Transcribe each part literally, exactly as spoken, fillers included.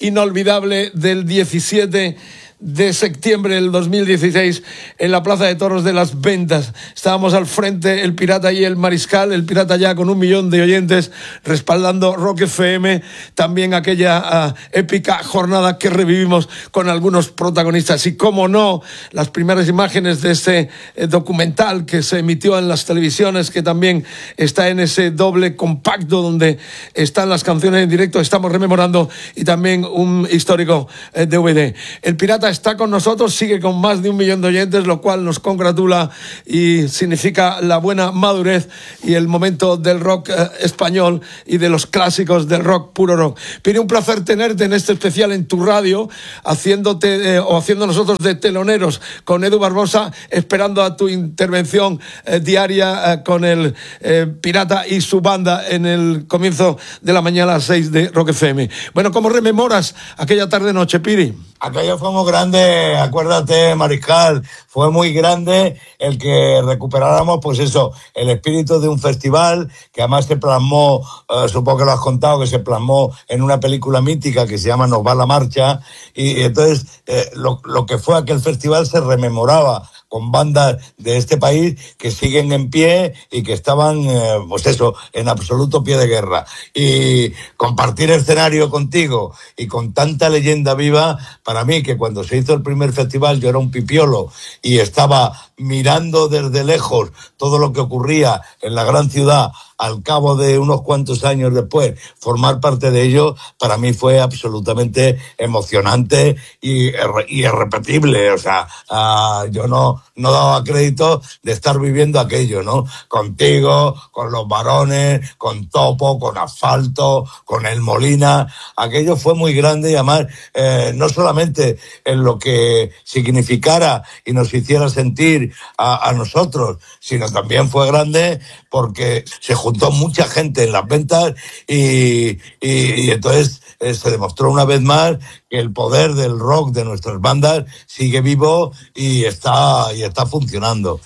inolvidable del diecisiete de septiembre del dos mil dieciséis en la Plaza de Toros de Las Ventas. Estábamos al frente el Pirata y el Mariscal, el Pirata ya con un millón de oyentes respaldando Rock F M, también aquella uh, épica jornada que revivimos con algunos protagonistas y, como no, las primeras imágenes de este eh, documental que se emitió en las televisiones, que también está en ese doble compacto donde están las canciones en directo, estamos rememorando, y también un histórico eh, D V D. El Pirata está con nosotros, sigue con más de un millón de oyentes, lo cual nos congratula y significa la buena madurez y el momento del rock eh, español y de los clásicos del rock, puro rock. Pide un placer tenerte en este especial en tu radio, haciéndote eh, o haciendo nosotros de teloneros con Edu Barbosa, esperando a tu intervención eh, diaria eh, con el eh, Pirata y su banda en el comienzo de la mañana a las seis de Rock F M. Bueno, ¿cómo rememoras aquella tarde-noche, Piri? Aquello fue muy grande, acuérdate, Mariscal, fue muy grande el que recuperáramos, pues eso, el espíritu de un festival que además se plasmó, eh, supongo que lo has contado, que se plasmó en una película mítica que se llama Nos va la marcha, y, y entonces eh, lo, lo que fue aquel festival se rememoraba con bandas de este país que siguen en pie y que estaban, eh, pues eso, en absoluto pie de guerra. Y compartir escenario contigo y con tanta leyenda viva, para mí, que cuando se hizo el primer festival yo era un pipiolo y estaba mirando desde lejos todo lo que ocurría en la gran ciudad, al cabo de unos cuantos años después, formar parte de ello, para mí fue absolutamente emocionante y, y irrepetible. O sea, uh, yo no, no daba crédito de estar viviendo aquello, ¿no? Contigo, con los varones, con Topo, con Asfalto, con El Molina. Aquello fue muy grande y además, eh, no solamente en lo que significara y nos hiciera sentir a, a nosotros, sino también fue grande porque se juntó mucha gente en las ventas y, y, y entonces eh, se demostró una vez más que el poder del rock de nuestras bandas sigue vivo y está, y está funcionando.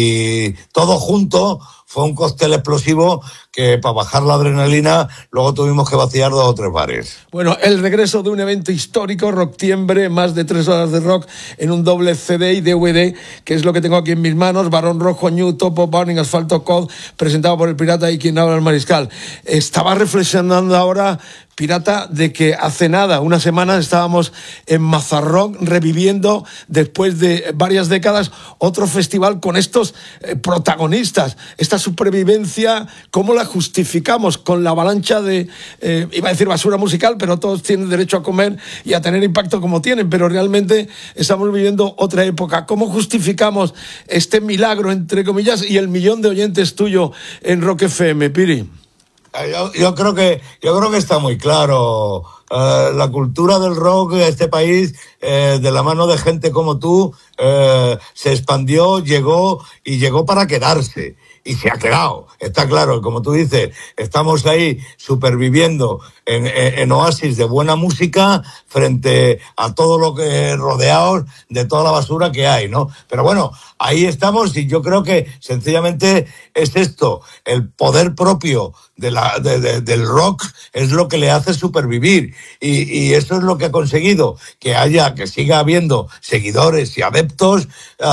Y todo junto fue un cóctel explosivo que, para bajar la adrenalina, luego tuvimos que vaciar dos o tres bares. Bueno, el regreso de un evento histórico, Rocktiembre, más de tres horas de rock en un doble C D y D V D, que es lo que tengo aquí en mis manos: Barón Rojo, Ñu, Topo, Burning, Asfalto, Code, presentado por el Pirata y quien habla, el Mariscal. Estaba reflexionando ahora, Pirata, de que hace nada, una semana, estábamos en Mazarrón reviviendo, después de varias décadas, otro festival con estos eh, protagonistas, esta supervivencia. ¿Cómo la justificamos? Con la avalancha de, eh, iba a decir basura musical, pero todos tienen derecho a comer y a tener impacto como tienen, pero realmente estamos viviendo otra época. ¿Cómo justificamos este milagro, entre comillas, y el millón de oyentes tuyo en Rock F M, Piri? Yo, yo creo que yo creo que está muy claro. Uh, la cultura del rock de este país, eh, de la mano de gente como tú, eh, se expandió, llegó y llegó para quedarse. Y se ha quedado, está claro. Como tú dices, estamos ahí superviviendo en, en, en oasis de buena música frente a todo lo que rodeados de toda la basura que hay, ¿no? Pero bueno, ahí estamos y yo creo que sencillamente es esto, el poder propio de la, de, de, del rock es lo que le hace supervivir. Y, y eso es lo que ha conseguido, que haya, que siga habiendo seguidores y adeptos uh,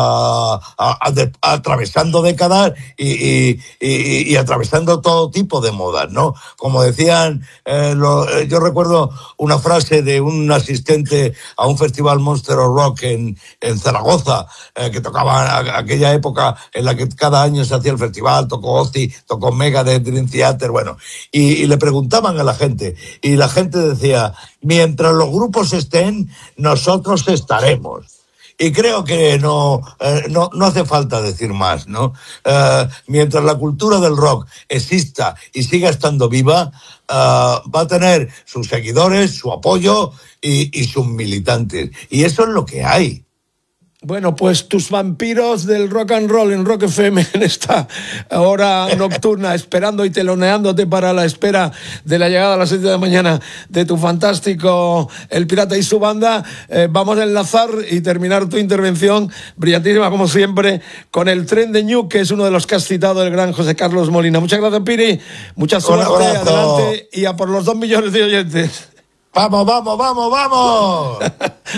a, a, de, atravesando décadas y, y, y, y atravesando todo tipo de modas, ¿no? Como decían, eh, lo, yo recuerdo una frase de un asistente a un festival Monster of Rock en, en Zaragoza, eh, que tocaba a, aquella época en la que cada año se hacía el festival, tocó Ozzy, tocó Megadeth, Dream Theater, bueno, y, y le preguntaban a la gente, y la gente decía: mientras los grupos estén, nosotros estaremos. Y creo que no, eh, no, no hace falta decir más, ¿no? Uh, mientras la cultura del rock exista y siga estando viva, uh, va a tener sus seguidores, su apoyo y, y sus militantes. Y eso es lo que hay. Bueno, pues tus vampiros del rock and roll en Rock F M en esta hora nocturna, esperando y teloneándote para la espera de la llegada a las siete de la mañana de tu fantástico El Pirata y su banda. Eh, vamos a enlazar y terminar tu intervención, brillantísima como siempre, con el tren de Ñu, que es uno de los que has citado, el gran José Carlos Molina. Muchas gracias, Piri. Mucha suerte, adelante y a por los dos millones de oyentes. Vamos, vamos, vamos, vamos.